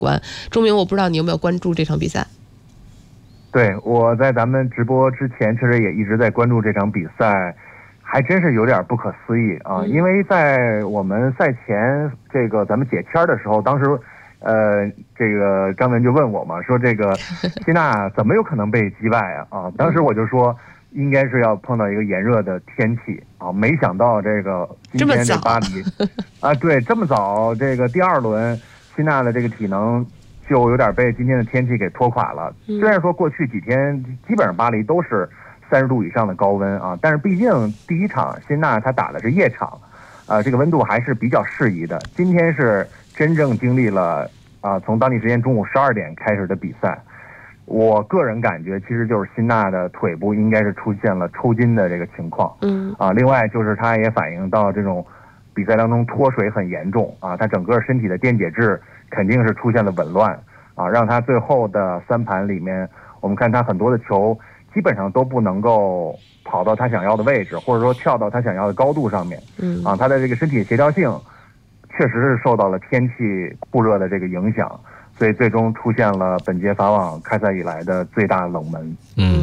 关。钟明，我不知道你有没有关注这场比赛？ 对，我在咱们直播之前确实也一直在关注这场比赛，还真是有点不可思议啊！因为在我们赛前这个咱们解签的时候，当时这个张文就问我嘛，说这个希纳怎么有可能被击败啊？当时我就说应该是要碰到一个炎热的天气啊，没想到这个今天这巴黎啊，对，这么早这个第二轮希纳的这个体能就有点被今天的天气给拖垮了。虽然说过去几天基本上巴黎都是30度以上的高温啊，但是毕竟第一场辛纳他打的是夜场，这个温度还是比较适宜的。今天是真正经历了从当地时间中午12点开始的比赛，我个人感觉其实就是辛纳的腿部应该是出现了抽筋的这个情况。另外就是他也反映到这种比赛当中脱水很严重啊，他整个身体的电解质肯定是出现了紊乱啊，让他最后的3盘里面，我们看他很多的球基本上都不能够跑到他想要的位置，或者说跳到他想要的高度上面。他的这个身体协调性确实是受到了天气酷热的这个影响，所以最终出现了本届法网开赛以来的最大冷门。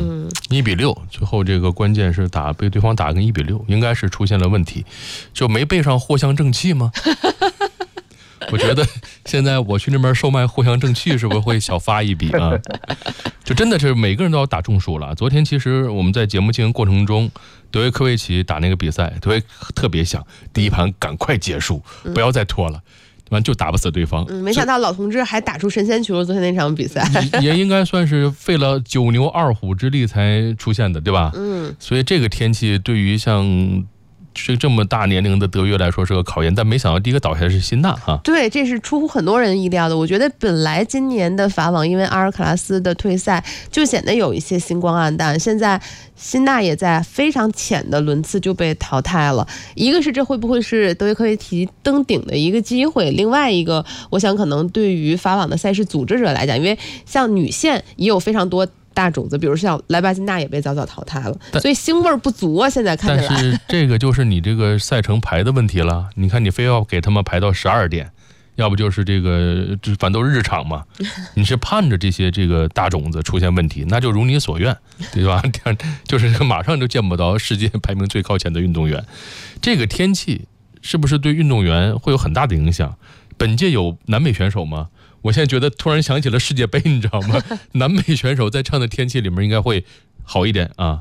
1-6，最后这个关键是被对方打跟1-6，应该是出现了问题，就没备上藿香正气吗？我觉得现在我去那边售卖藿香正气，是不是会小发一笔啊？就真的是每个人都要打中数了。昨天其实我们在节目进行过程中，德约科维奇打那个比赛，特别想第一盘赶快结束，不要再拖了。完就打不死对方。 没想到老同志还打出神仙球，昨天那场比赛也应该算是费了9牛2虎之力才出现的，对吧？所以这个天气对于像这么大年龄的德约来说是个考验，但没想到第一个倒下的是辛纳哈。 对，这是出乎很多人意料的。我觉得本来今年的法网因为阿尔卡拉斯的退赛就显得有一些星光黯淡，现在辛纳也在非常浅的轮次就被淘汰了。一个是这会不会是德约科维奇登顶的一个机会，另外一个我想可能对于法网的赛事组织者来讲，因为像女线也有非常多大种子，比如像莱巴金娜也被早早淘汰了，所以腥味不足啊。现在看起来， 但是这个就是你这个赛程排的问题了。你看，你非要给他们排到12点，要不就是这个反正都是日场嘛，你是盼着这个大种子出现问题，那就如你所愿，对吧？就是马上就见不到世界排名最靠前的运动员。这个天气是不是对运动员会有很大的影响？本届有南美选手吗？我现在觉得突然想起了世界杯，你知道吗？南美选手在这样的天气里面应该会好一点啊。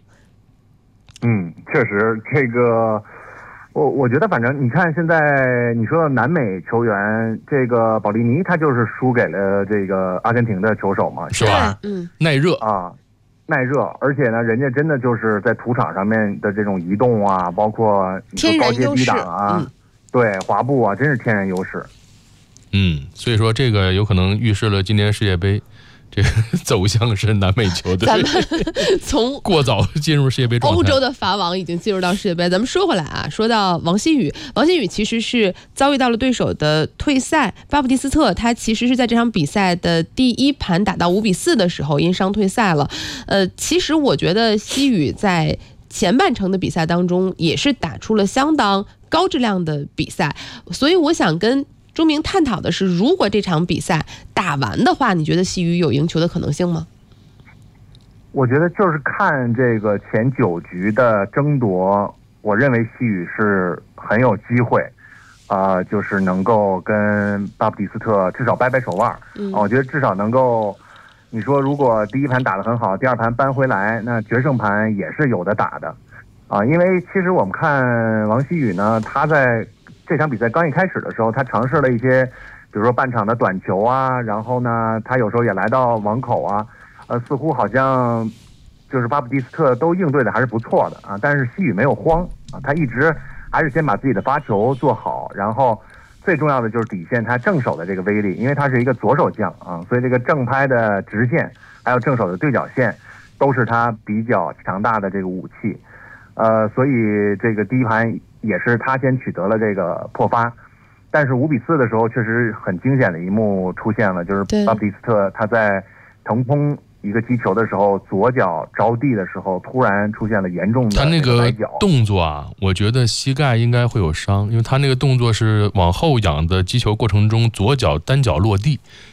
确实，这个我觉得，反正你看现在你说南美球员，这个保利尼他就是输给了这个阿根廷的球手嘛， 是吧？耐热啊， 耐热，而且呢，人家真的就是在土场上面的这种移动啊，包括高阶低档啊，对，滑步啊，真是天然优势。 所以说这个有可能预示了今年世界杯这个走向是南美球队。 咱们从过早进入世界杯状态， 欧洲的法网已经进入到世界杯。咱们说回来啊，说到王曦雨其实是遭遇到了对手的退赛，巴布蒂斯特他其实是在这场比赛的第一盘打到5-4的时候因伤退赛了。其实我觉得曦雨在前半程的比赛当中也是打出了相当高质量的比赛，所以我想跟钟明探讨的是，如果这场比赛打完的话，你觉得曦雨有赢球的可能性吗？ 我觉得就是看这个前9局的争夺，我认为曦雨是很有机会，就是能够跟巴布蒂斯特至少掰掰手腕。我觉得至少能够，你说如果第一盘打得很好，第二盘扳回来，那决胜盘也是有的打的，因为其实我们看王曦雨呢，他在这场比赛刚一开始的时候，他尝试了一些，比如说半场的短球啊，然后呢，他有时候也来到网口啊，似乎好像就是巴布蒂斯特都应对的还是不错的啊。但是曦雨没有慌啊，他一直还是先把自己的发球做好，然后最重要的就是体现他正手的这个威力，因为他是一个左手将啊，所以这个正拍的直线还有正手的对角线都是他比较强大的这个武器。所以这个第一盘也是他先取得了这个破发，但是5-4的时候确实很惊险的一幕出现了，就是巴布蒂斯特他在腾空一个击球的时候，左脚着地的时候突然出现了严重的他那个动作啊，我觉得膝盖应该会有伤，因为他那个动作是往后仰的击球过程中左脚单脚落地，